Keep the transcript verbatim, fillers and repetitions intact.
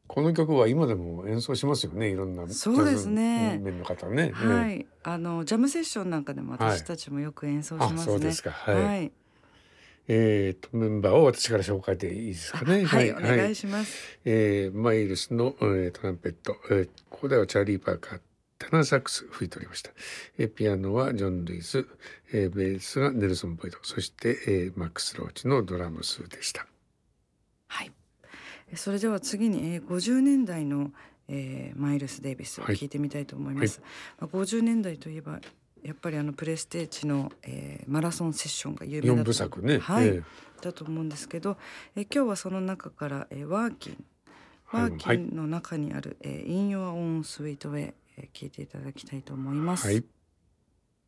この曲は今でも演奏しますよね、いろんなジそうですャズね。 面の方ね。ええ。 はい。あのジャムセッションなんかでもはい。 私たちもよく演奏しあ、 ますね。 そうですか。はい。 はい。 えーと、メンバーを私から紹介でいいですあ、 かね。 はい、 はい、 お願はい。 いします。 えーマイルスの、えートランペット、えーここではチャーリー・パーカー、テナーサックス吹いておりました。えーピアノはジョン・ルイス、えーベースがネルソン・ボイド、そして、えーマックス・ローチのドラムスでした。 はい。えそれでは次に、えー、ごじゅうねんだいの、えーマイルス・デイビスをはい、 聞いてみたいと思いはい、 ます。まあ、ごじゅうねんだいといえばやっぱりあのプレステージの、えーマラソンセッションが有名四部だと思う作ね。 はい、 えーだと思うんですけど、えー今日はその中から、えーワーキンはい、 ワーキはい、 ンの中にある、えー、In Your Own Sweet Way、えー聞いていただきたいと思います。 はい。